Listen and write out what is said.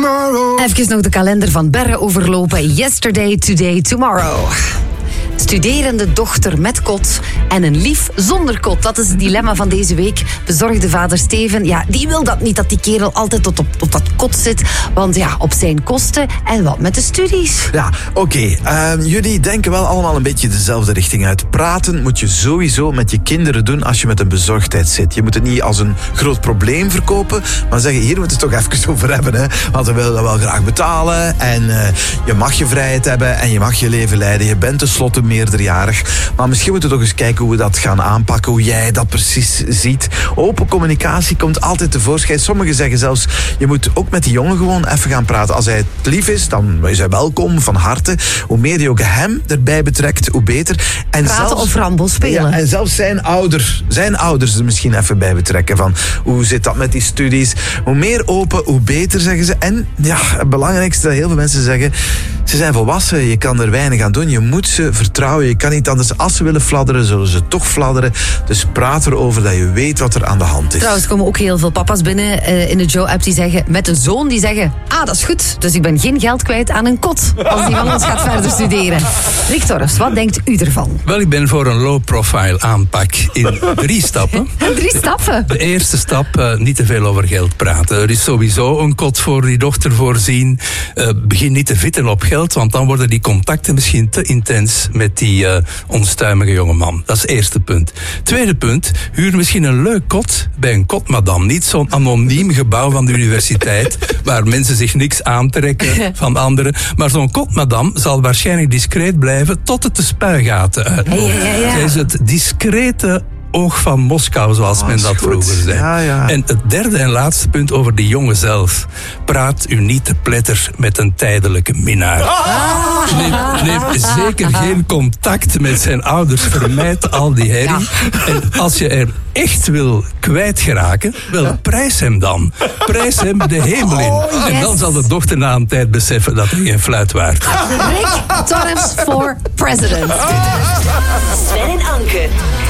tomorrow. Even nog de kalender van Berre overlopen. Yesterday, today, tomorrow. Studerende dochter met kot en een lief zonder kot. Dat is het dilemma van deze week. Bezorgde vader Steven, ja, die wil dat niet, dat die kerel altijd tot op dat kot zit. Want ja, op zijn kosten en wat met de studies. Ja, oké. Jullie denken wel allemaal een beetje dezelfde richting uit. Praten moet je sowieso met je kinderen doen als je met een bezorgdheid zit. Je moet het niet als een groot probleem verkopen, maar zeggen, hier moeten we het toch even over hebben. Hè? Want we willen dat wel graag betalen en je mag je vrijheid hebben en je mag je leven leiden. Je bent tenslotte meerderjarig. Maar misschien moeten we toch eens kijken hoe we dat gaan aanpakken, hoe jij dat precies ziet. Open communicatie komt altijd tevoorschijn. Sommigen zeggen zelfs, je moet ook met die jongen gewoon even gaan praten. Als hij het lief is, dan is hij welkom, van harte. Hoe meer je ook hem erbij betrekt, hoe beter. En praten zelfs, of rambo spelen. Ja, en zelfs zijn ouders er misschien even bij betrekken. Van, hoe zit dat met die studies? Hoe meer open, hoe beter, zeggen ze. En ja, het belangrijkste dat heel veel mensen zeggen, ze zijn volwassen, je kan er weinig aan doen. Je moet ze vertrouwen, je kan niet anders. Als ze willen fladderen, zullen ze toch fladderen. Dus praat erover dat je weet wat er aan de hand is. Trouwens, komen ook heel veel papa's binnen in de Joe-app die zeggen, met een zoon die zeggen, dat is goed, dus ik ben geen geld kwijt aan een kot als die van ons gaat verder studeren. Rick Torfs, wat denkt u ervan? Wel, ik ben voor een low-profile aanpak in 3 stappen. 3 stappen? De eerste stap, niet te veel over geld praten. Er is sowieso een kot voor die dochter voorzien. Begin niet te vitten op geld, want dan worden die contacten misschien te intens met die onstuimige jongeman. Dat is het eerste punt. Tweede punt, huur misschien een leuk kot bij een kotmadam. Niet zo'n anoniem gebouw van de universiteit waar mensen zich niks aantrekken van anderen. Maar zo'n kotmadam zal waarschijnlijk discreet blijven tot het de spuigaten uitkomt. Ja. Zij is het discrete oog van Moskou, zoals men dat vroeger zei. Ja. En het derde en laatste punt over de jongen zelf. Praat u niet te pletter met een tijdelijke minnaar. Neem zeker geen contact met zijn ouders. Vermijd al die herrie. Ja. En als je er echt wil kwijtgeraken, wel, prijs hem dan. Prijs hem de hemel in. Yes. En dan zal de dochter na een tijd beseffen dat hij geen fluit waard is. Rick Torfs for president. Sven en Anke.